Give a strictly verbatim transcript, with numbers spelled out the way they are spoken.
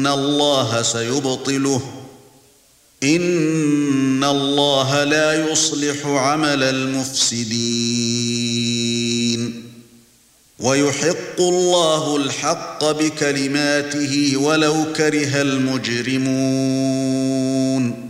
اللَّهَ سَيُبْطِلُهُ إِنَّ اللَّهَ لَا يُصْلِحُ عَمَلَ الْمُفْسِدِينَ وَيُحِقُّ اللَّهُ الْحَقَّ بِكَلِمَاتِهِ وَلَوْ كَرِهَ الْمُجْرِمُونَ